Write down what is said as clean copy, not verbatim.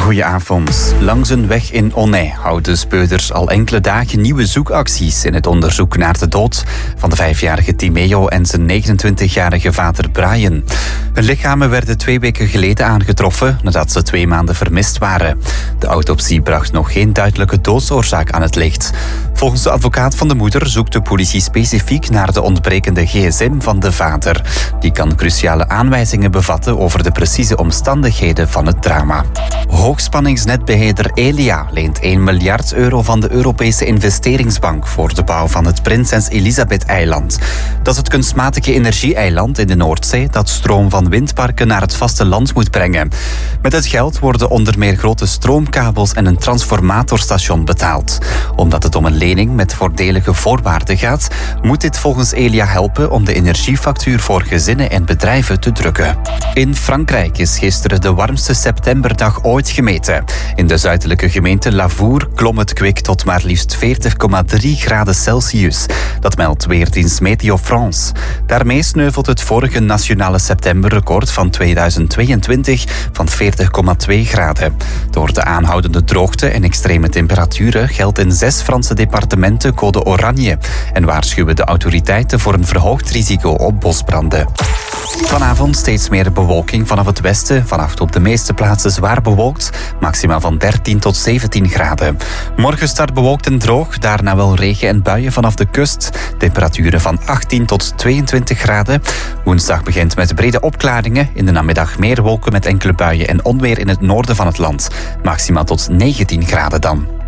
Goedenavond. Langs een weg in Onnay houden speurders al enkele dagen nieuwe zoekacties in het onderzoek naar de dood van de 5-jarige Timeo en zijn 29-jarige vader Brian. Hun lichamen werden 2 weken geleden aangetroffen nadat ze 2 maanden vermist waren. De autopsie bracht nog geen duidelijke doodsoorzaak aan het licht. Volgens de advocaat van de moeder zoekt de politie specifiek naar de ontbrekende gsm van de vader. Die kan cruciale aanwijzingen bevatten over de precieze omstandigheden van het drama. Hoogspanningsnetbeheerder Elia leent 1 miljard euro van de Europese investeringsbank voor de bouw van het Prinses Elisabeth-eiland. Dat is het kunstmatige energie-eiland in de Noordzee dat stroom van windparken naar het vasteland moet brengen. Met het geld worden onder meer grote stroomkabels en een transformatorstation betaald. Omdat het om een lening met voordelige voorwaarden gaat, moet dit volgens Elia helpen om de energiefactuur voor gezinnen en bedrijven te drukken. In Frankrijk is gisteren de warmste septemberdag ooit gemeten. In de zuidelijke gemeente Lavour klom het kwik tot maar liefst 40,3 graden Celsius. Dat meldt weerdienst Meteo France. Daarmee sneuvelt het vorige nationale septemberrecord van 2022 van 40,2 graden. Door de aanhoudende droogte en extreme temperaturen geldt in 6 Franse departementen code oranje en waarschuwen de autoriteiten voor een verhoogd risico op bosbranden. Vanavond steeds meer bewolking vanaf het westen. Vannacht op de meeste plaatsen zwaar bewolkt. Maxima van 13 tot 17 graden. Morgen start bewolkt en droog. Daarna wel regen en buien vanaf de kust. Temperaturen van 18 tot 22 graden. Woensdag begint met brede opklaringen. In de namiddag meer wolken met enkele buien en onweer in het noorden van het land. Maxima tot 19 graden dan.